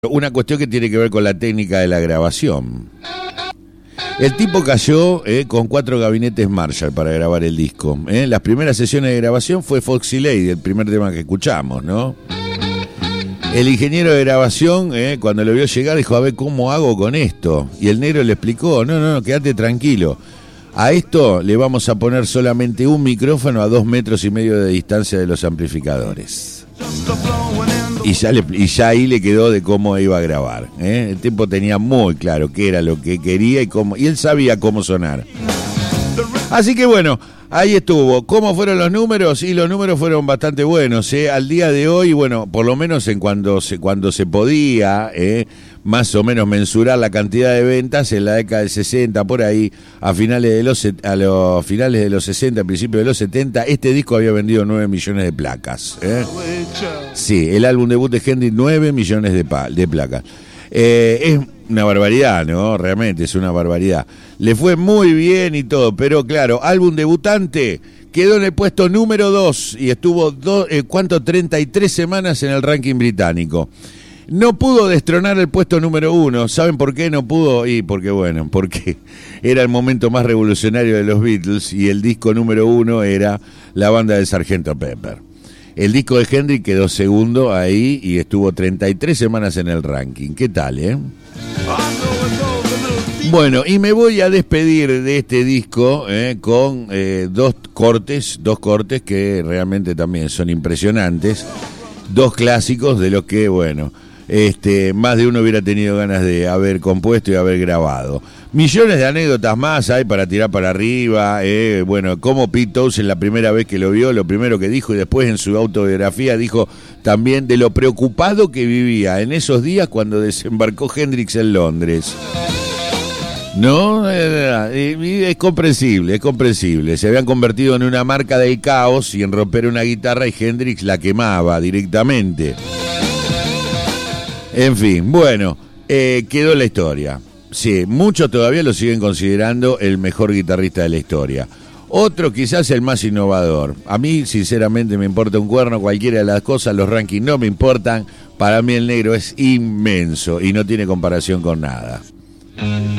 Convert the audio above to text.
Una cuestión que tiene que ver con la técnica de la grabación. El tipo cayó con 4 gabinetes Marshall para grabar el disco. Las primeras sesiones de grabación fue Foxy Lady, el primer tema que escuchamos, ¿no? El ingeniero de grabación, cuando lo vio llegar, dijo, a ver, ¿cómo hago con esto? Y el negro le explicó, no, quédate tranquilo. A esto le vamos a poner solamente un micrófono a 2,5 metros de distancia de los amplificadores. Y ya ahí le quedó de cómo iba a grabar. El tipo tenía muy claro qué era lo que quería y él sabía cómo sonar. Así que bueno, ahí estuvo. ¿Cómo fueron los números? Y los números fueron bastante buenos. Al día de hoy, bueno, por lo menos cuando se podía, más o menos mensurar la cantidad de ventas en la década del 60, por ahí, a los finales de los 60, principios de los 70, este disco había vendido 9 millones de placas. Sí, el álbum debut de Hendrix, 9 millones de placas. Es una barbaridad, ¿no? Realmente es una barbaridad. Le fue muy bien y todo, pero claro, álbum debutante quedó en el puesto número 2 y estuvo 33 semanas en el ranking británico. No pudo destronar el puesto número 1. ¿Saben por qué no pudo? Porque era el momento más revolucionario de los Beatles y el disco número 1 era la banda del Sargento Pepper. El disco de Hendrix quedó segundo ahí y estuvo 33 semanas en el ranking. ¿Qué tal, Bueno, y me voy a despedir de este disco con dos cortes que realmente también son impresionantes. 2 clásicos de los que, más de uno hubiera tenido ganas de haber compuesto y haber grabado. Millones de anécdotas más hay para tirar para arriba. Como Pete Townshend la primera vez que lo vio, lo primero que dijo, y después en su autobiografía dijo también de lo preocupado que vivía en esos días cuando desembarcó Hendrix en Londres. No, es comprensible. Se habían convertido en una marca del caos y en romper una guitarra y Hendrix la quemaba directamente. En fin, quedó la historia. Sí, muchos todavía lo siguen considerando el mejor guitarrista de la historia. Otro quizás el más innovador. A mí, sinceramente, me importa un cuerno cualquiera de las cosas, los rankings no me importan. Para mí el negro es inmenso y no tiene comparación con nada.